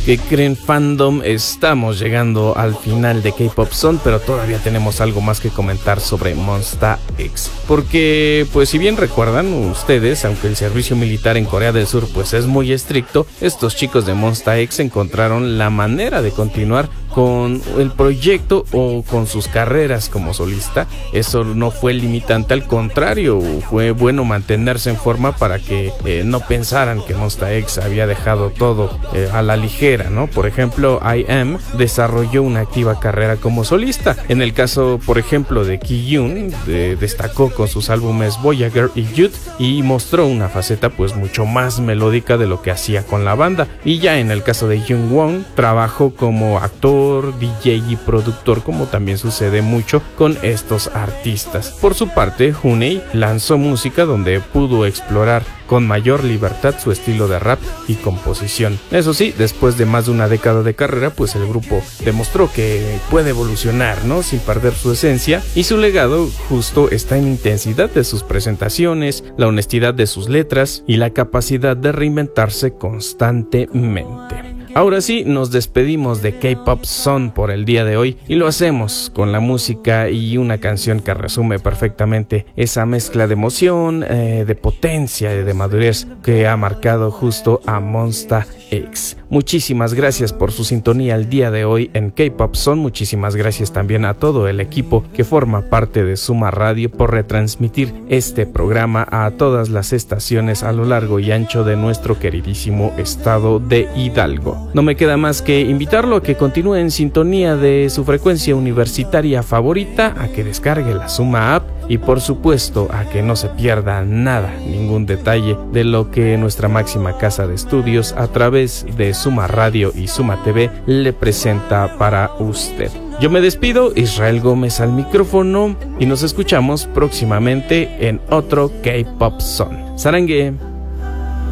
¿Qué creen, fandom? Estamos llegando al final de K-Pop Zone, pero todavía tenemos algo más que comentar sobre Monsta X. Porque, pues si bien recuerdan ustedes, aunque el servicio militar en Corea del Sur pues es muy estricto, estos chicos de Monsta X encontraron la manera de continuar con el proyecto o con sus carreras como solista. Eso no fue limitante, al contrario, fue bueno mantenerse en forma para que no pensaran que Monsta X había dejado todo a la ligera, ¿no? Por ejemplo, I.M desarrolló una activa carrera como solista. En el caso, por ejemplo, de Ki-yoon, destacó con sus álbumes Voyager y Youth y mostró una faceta pues mucho más melódica de lo que hacía con la banda. Y ya en el caso de Jungwon, trabajó como actor, DJ y productor, como también sucede mucho con estos artistas. Por su parte, Hooney lanzó música donde pudo explorar con mayor libertad su estilo de rap y composición. Eso sí, después de más de una década de carrera, pues el grupo demostró que puede evolucionar, ¿no? Sin perder su esencia, y su legado justo está en la intensidad de sus presentaciones, la honestidad de sus letras y la capacidad de reinventarse constantemente. Ahora sí, nos despedimos de K-Pop Zone por el día de hoy y lo hacemos con la música y una canción que resume perfectamente esa mezcla de emoción, de potencia y de madurez que ha marcado justo a Monsta X. Muchísimas gracias por su sintonía el día de hoy en K-Pop Zone. Muchísimas gracias también a todo el equipo que forma parte de Suma Radio por retransmitir este programa a todas las estaciones a lo largo y ancho de nuestro queridísimo estado de Hidalgo. No me queda más que invitarlo a que continúe en sintonía de su frecuencia universitaria favorita, a que descargue la Suma App y por supuesto a que no se pierda nada, ningún detalle de lo que nuestra máxima casa de estudios a través de Suma Radio y Suma TV le presenta para usted. Yo me despido, Israel Gómez al micrófono, y nos escuchamos próximamente en otro K-Pop Zone. Sarangue.